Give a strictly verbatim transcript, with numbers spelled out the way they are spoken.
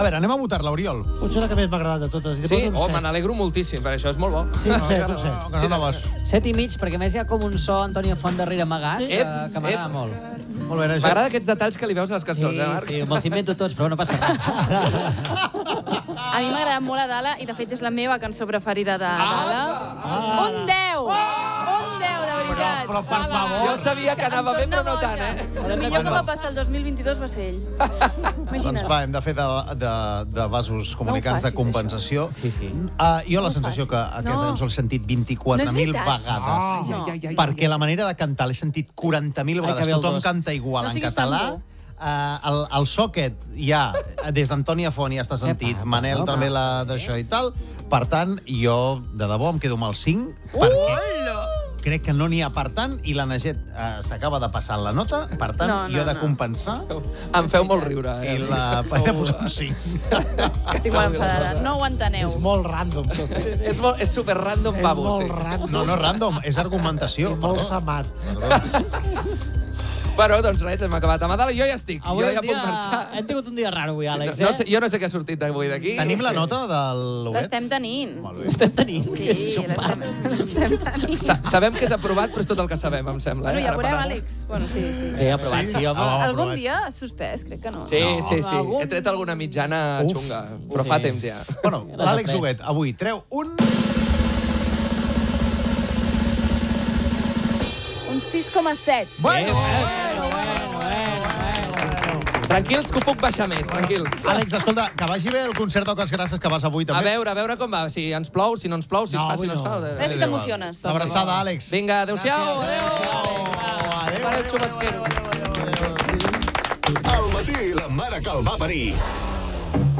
A veure, anem a votar-la, Oriol. Potser la que més m'ha agradat de totes. I Sí? poso un Oh, set. me n'alegro moltíssim, perquè això és molt bo. Sí, un set, un set. Que no la vas. Set i mig, perquè a més hi ha com un so Antonio Font darrere amagat, Sí. que, Ep, que m'agrada ep. molt. Molt bé, Naja. M'agrada aquests detalls que li veus a les Sí, cançons, eh, Marc? sí, me'ls invento tots, però no passa res. A mi m'agrada molt a Dala i, de fet, és la meva cançó preferida de Dala. Un deu! Un deu, de veritat. Però, per Dala. favor. Jo sabia que anava bé, però no tant, eh? El millor que va passar el dos mil vint-i-dos va ser ell. Doncs Imagina't. va, hem de fer de, de, de vasos comunicants No ho de facis, compensació. Sí, sí. Uh, jo la sensació que aquesta No. cançó l'he sentit vint-i-quatre mil No és veritat. vegades. Ai, ai, ai, ai, Perquè la manera de cantar l'he sentit quaranta mil Ai, vegades. que bé els Tothom dos. canta igual No en siguis català. tan bo. Uh, el, el socket ja, des d'Antònia Font ja està sentit, Epa, Manel epa. també la d'això i tal. Per tant, jo, de debò, em quedo amb el cinc, perquè crec que no n'hi ha per tant, i la Naget uh, s'acaba de passar en la nota, per tant, No, no, jo he de no. compensar, Em feu molt riure, eh? i la he de posar un cinc. Estic molt enfadada. No ho enteneu. És molt random, tot. És, molt, és super random És pavo, molt sí. random. No, no random, és argumentació. I molt perdó. samat. Bueno, doncs res, hem acabat. A Dala, jo ja estic. Avui jo ja un puc dia... marxar. Hem tingut un dia raro avui, Àlex, no, eh? sé, jo no sé què ha sortit avui d'aquí. Tenim la nota del Loguet? L'estem tenint. Molt bé. Estem tenint. Sí, que és un part. l'estem l'estem tenint. Sa sabem que és aprovat, però és tot el que sabem, em sembla. Bueno, eh? ja Ara per veurem, ara. Àlex. Bueno, sí, sí. Sí, aprovat, sí, home. Ah, Algun aprovats. dia has suspès, crec que no. Sí, no. sí, sí. Algun- He tret alguna mitjana Uf. xunga, però Uf. fa temps ja. Bueno, Ja l'has l'Àlex après. Huguet avui treu un... Un sis coma set. Bueno, Bueno, bueno, bueno, bueno. Tranquils, que ho puc baixar més, tranquils. Àlex, escolta, que vagi bé el concert d'Oques Grasses que vas avui A també. veure, a veure com va. Si ens plou, si no ens plou, si No, es fa, si avui no es fa. no. eh, Ves si eh, t'emociones. Abraçada, Àlex. Vinga, adéu-siau. Adéu. Adéu. Para el xubasquero. Al matí, la mare que el va parir.